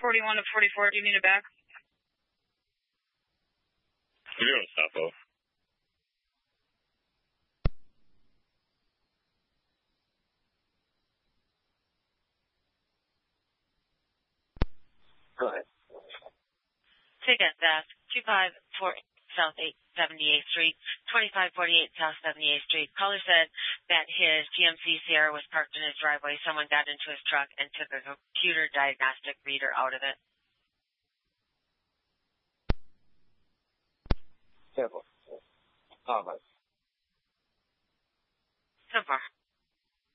41 to 44, do you need it back? We're doing Sapo. Go ahead. Ticket Fast, 254 South 78th Street, 2548 South 78th Street. Caller said that his GMC Sierra was parked in his driveway. Someone got into his truck and took a computer diagnostic reader out of it. Simple. How about it? So far.